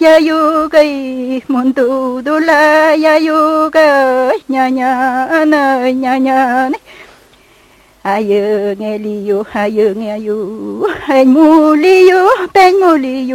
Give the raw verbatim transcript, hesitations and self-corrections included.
ya yu cái môn tu tu la ya yu cái nhà nhà nơi nhà nhà này ayo nghe li yu ayo nghe yu ai mu li yu ben mu li yu